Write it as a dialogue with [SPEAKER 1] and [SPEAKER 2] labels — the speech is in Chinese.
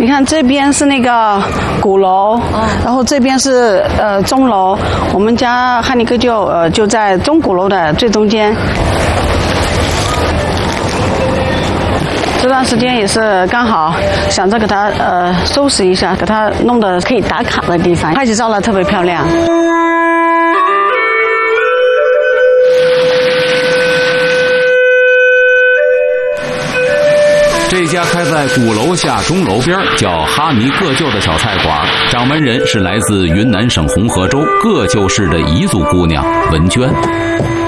[SPEAKER 1] 你看这边是那个鼓楼，然后这边是钟楼。我们家汉尼哥就在钟鼓楼的最中间。这段时间也是刚好想着给它收拾一下，给它弄得可以打卡的地方，拍起照来特别漂亮。
[SPEAKER 2] 这家开在鼓楼下钟楼边叫哈尼各旧的小菜馆，掌门人是来自云南省红河州各旧市的彝族姑娘文娟。